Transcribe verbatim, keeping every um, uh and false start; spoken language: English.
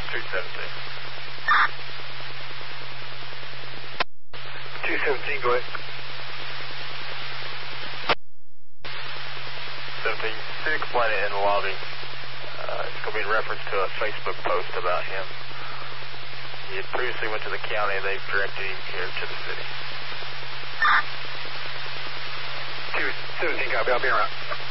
two seventeen. two seventeen, go ahead. seventeen, see the complainant in the lobby. Uh, it's going to be in reference to a Facebook post about him. He had previously went to the county. They've directed him here to the city. two seventeen, copy. I'll be around.